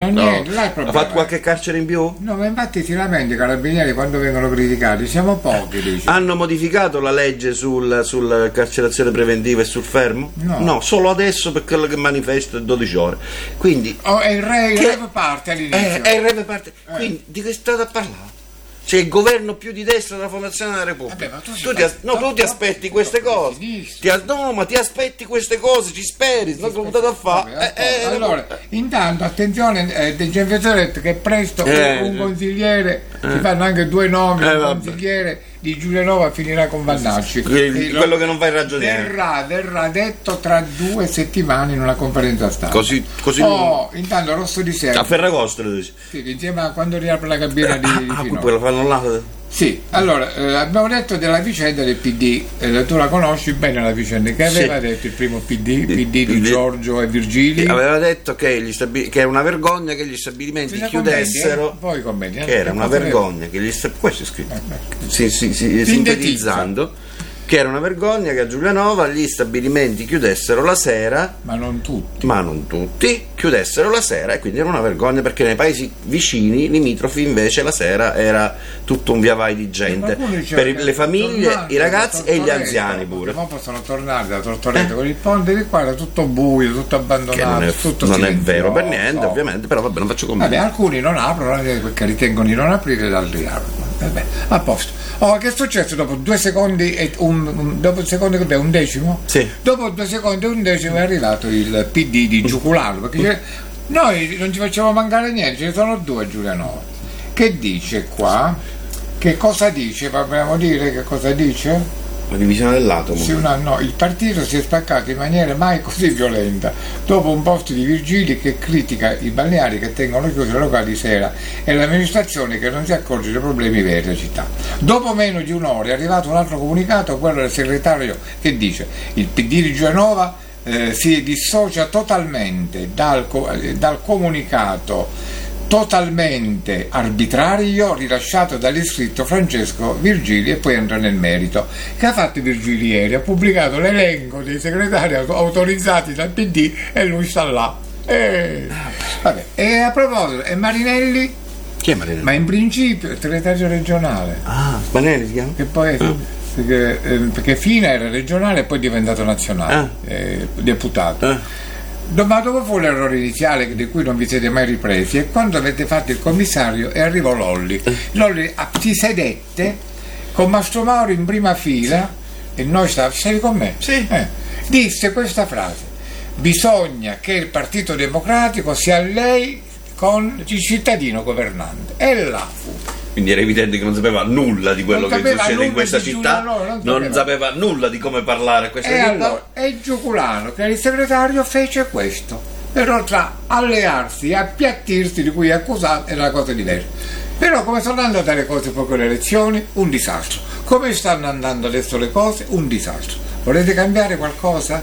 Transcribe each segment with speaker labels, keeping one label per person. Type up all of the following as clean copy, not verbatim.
Speaker 1: Ma niente, là il
Speaker 2: Ha
Speaker 1: problema.
Speaker 2: fatto qualche carcere in più?
Speaker 1: No, ma infatti si lamenta i carabinieri quando vengono criticati, siamo pochi, dice.
Speaker 2: Hanno modificato la legge sul carcerazione preventiva e sul fermo?
Speaker 1: No.
Speaker 2: Solo adesso per quello che manifesta è 12 ore. Quindi
Speaker 1: Oh, è il re parte all'inizio.
Speaker 2: è il re parte. Quindi di che state a parlare? C'è il governo più di destra della fondazione della Repubblica.
Speaker 1: Vabbè, ma
Speaker 2: tu ti aspetti queste cose. Ma ti aspetti queste cose, ci speri, non come state a fare.
Speaker 1: Allora, intanto attenzione, De Gianfettore ha detto che presto un consigliere, si fanno anche due nomi, un consigliere di Giulianova finirà con Vannacci.
Speaker 2: Quello che non va in ragioniere.
Speaker 1: Verrà detto tra 2 settimane in una conferenza stampa.
Speaker 2: Così
Speaker 1: intanto Rosso di Serra.
Speaker 2: a Ferragosto lo dici.
Speaker 1: Sì, insieme a quando riapre la cabina di Finocchio.
Speaker 2: Poi lo fanno là.
Speaker 1: Sì, allora abbiamo detto della vicenda del PD, tu la conosci bene la vicenda, che aveva detto il primo PD di Giorgio e Virgili?
Speaker 2: Aveva detto che era una vergogna che gli stabilimenti chiudessero.
Speaker 1: Poi commenti,
Speaker 2: che era una vergogna che gli questo è scritto. Sintetizzando. Che era una vergogna che a Giulianova gli stabilimenti chiudessero la sera,
Speaker 1: ma non tutti
Speaker 2: chiudessero la sera, e quindi era una vergogna perché nei paesi vicini, limitrofi, invece la sera era tutto un via vai di gente per le famiglie, i ragazzi e gli anziani pure.
Speaker 1: Ma possono tornare da Tortoreto con il ponte di qua, era tutto buio, tutto abbandonato,
Speaker 2: non è vero per niente, ovviamente, però vabbè, non faccio commenti.
Speaker 1: Alcuni non aprono perché ritengono di non aprire, ed altri aprono. Vabbè, a posto. Che è successo dopo 2 secondi e dopo il secondo che è un decimo?
Speaker 2: Sì.
Speaker 1: Dopo 2 secondi e un decimo è arrivato il PD di Giuculano, perché noi non ci facciamo mancare niente, ce ne sono 2 a Giulianova. Che dice qua? Che cosa dice? Vogliamo dire che cosa dice?
Speaker 2: La divisione dell'atomo.
Speaker 1: Sì, il partito si è spaccato in maniera mai così violenta dopo un post di Virgili che critica i balneari che tengono chiusi i locali di sera e l'amministrazione che non si accorge dei problemi veri della città. Dopo meno di un'ora è arrivato un altro comunicato, quello del segretario, che dice: il PD di Giulianova si dissocia totalmente dal comunicato totalmente arbitrario rilasciato dall'iscritto Francesco Virgili, e poi entra nel merito. Che ha fatto Virgili ieri? Ha pubblicato l'elenco dei segretari autorizzati dal PD e lui sta là. Vabbè. E a proposito, e Marinelli?
Speaker 2: Chi è Marinelli?
Speaker 1: Ma in principio è segretario regionale.
Speaker 2: Marinelli si chiama?
Speaker 1: E poi perché Fina era regionale e poi è diventato nazionale, deputato. Ma dopo fu l'errore iniziale di cui non vi siete mai ripresi, e quando avete fatto il commissario e arrivò Lolli si sedette con Mastro Mauro in prima fila e noi sei con me?
Speaker 2: Sì.
Speaker 1: Disse questa frase: bisogna che il Partito Democratico si allei con il cittadino governante, e là fu.
Speaker 2: Quindi era evidente che non sapeva nulla di quello che succede in questa città, non sapeva nulla di come parlare a questa città.
Speaker 1: Allora, e Giuculano, che era il segretario, fece questo, però tra allearsi e appiattirsi, di cui è accusato, è una cosa diversa. Però come sono andate le cose poi con le elezioni? Un disastro. Come stanno andando adesso le cose? Un disastro. Volete cambiare qualcosa?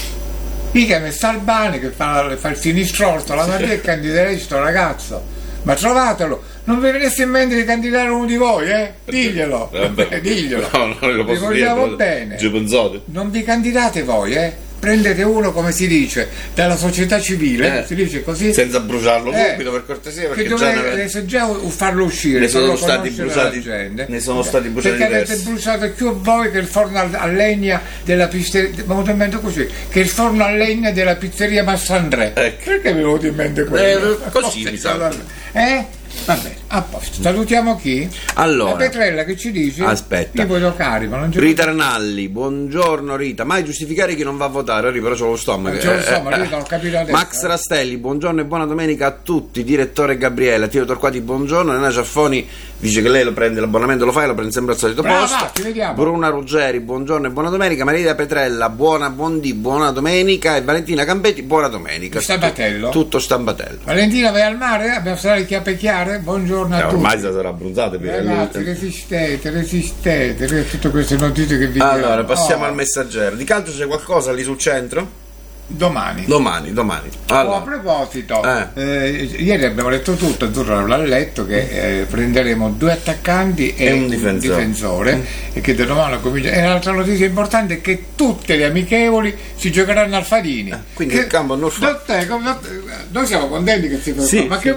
Speaker 1: Mica Messalbani che fa il sinistrorso, la Maria e candiderei sto ragazzo. Ma trovatelo, non vi venisse in mente di candidare uno di voi, diglielo, diglielo.
Speaker 2: No, non lo posso
Speaker 1: dire bene. Non vi candidate voi, prendete uno, come si dice, dalla società civile, si dice così,
Speaker 2: senza bruciarlo subito, per cortesia, perché
Speaker 1: già farlo uscire,
Speaker 2: ne sono stati bruciati
Speaker 1: perché avete bruciato più voi che il forno a legna della pizzeria, mi è venuto in mente così, che il forno a legna della pizzeria Massandrè. Perché mi è venuto in mente quello?
Speaker 2: Così mi sa.
Speaker 1: Va bene, a posto. Salutiamo chi?
Speaker 2: Allora,
Speaker 1: la Petrella che ci dice.
Speaker 2: Aspetta.
Speaker 1: Io voglio carico, non c'è.
Speaker 2: Rita Ranalli, buongiorno Rita. Mai giustificare chi non va a votare, però c'ho lo stomaco.
Speaker 1: Rita, ho capito adesso.
Speaker 2: Max Rastelli, buongiorno e buona domenica a tutti. Direttore Gabriele, Tiro Torquati, buongiorno. Elena Ciaffoni dice che lei lo prende l'abbonamento, lo fa sempre al solito posto. Bruna Ruggeri, buongiorno e buona domenica. Maria Petrella, buona domenica. E Valentina Campetti, buona domenica.
Speaker 1: Stampatello.
Speaker 2: Tutto Stampatello.
Speaker 1: Valentina, vai al mare? Abbiamo stare le chiappe chiare? Buongiorno a tutti.
Speaker 2: Ormai sarà abbronzate.
Speaker 1: Ragazzi, resistete, tutte queste notizie che vi diamo.
Speaker 2: Allora, passiamo al Messaggero. Di calcio c'è qualcosa lì sul centro?
Speaker 1: Domani.
Speaker 2: Allora.
Speaker 1: A proposito, ieri abbiamo letto tutto, Azzurro l'ha letto, che prenderemo 2 attaccanti e un difensore, e che da domani comincia. E l'altra notizia importante è che tutte le amichevoli si giocheranno al Fadini.
Speaker 2: Quindi il campo non fa.
Speaker 1: Noi siamo contenti che si fa, ma che